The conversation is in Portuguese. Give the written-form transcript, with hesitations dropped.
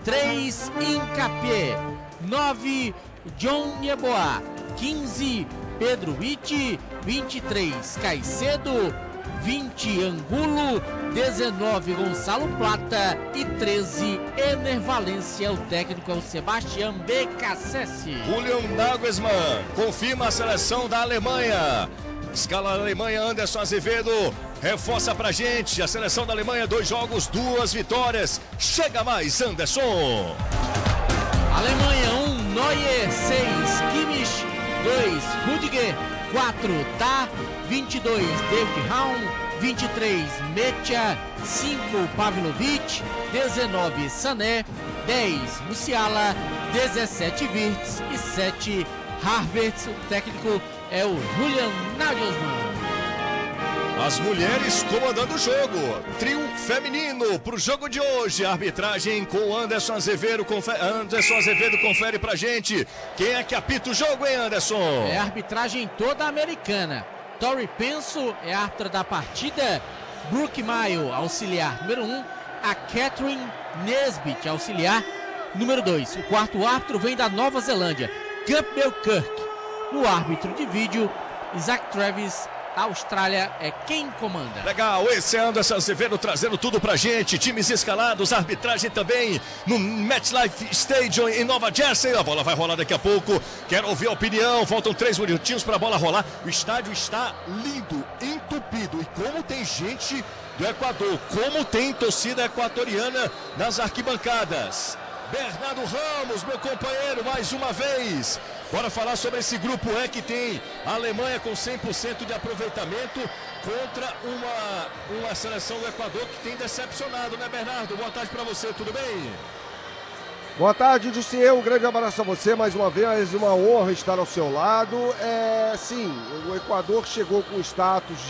3, Incapié. 9, John Yeboah. 15, Pedro Witt. 23, Caicedo. 20, Angulo. 19, Gonçalo Plata. E 13, Ener Valencia. O técnico é o Sebastian Becassese. Julian Nagelsmann confirma a seleção da Alemanha. Escala Alemanha, Anderson Azevedo reforça pra gente. A seleção da Alemanha, 2 jogos, 2 vitórias. Chega mais, Anderson. Alemanha 1, Neuer. 6, Kimmich. 2, Rudiger. 4, Tah. 22, David Raum. 23, Metia. 5, Pavlovic. 19, Sané. 10, Musiala. 17, Wirtz. E 7, Havertz. O técnico é o Julian Nagelsmann. As mulheres comandando o jogo. Trio feminino pro jogo de hoje. A arbitragem com Anderson Azevedo. Anderson Azevedo confere pra gente. Quem é que apita o jogo, hein, Anderson? É a arbitragem toda americana. Tori Penso é a árbitra da partida. Brooke Mayo, auxiliar número 1. A Catherine Nesbitt, auxiliar número 2. O quarto árbitro vem da Nova Zelândia, Campbell Kirk. No árbitro de vídeo, Isaac Travis. A Austrália é quem comanda. Legal, esse é Anderson Azevedo trazendo tudo pra gente. Times escalados, arbitragem também no MetLife Stadium em Nova Jersey. A bola vai rolar daqui a pouco. Quero ouvir a opinião. Faltam 3 minutinhos pra bola rolar. O estádio está lindo, entupido. E como tem gente do Equador, como tem torcida equatoriana nas arquibancadas. Bernardo Ramos, meu companheiro, mais uma vez. Bora falar sobre esse grupo E que tem a Alemanha com 100% de aproveitamento contra uma seleção do Equador que tem decepcionado, né, Bernardo? Boa tarde para você, tudo bem? Boa tarde, Jussier. Um grande abraço a você mais uma vez. Uma honra estar ao seu lado. Sim, o Equador chegou com status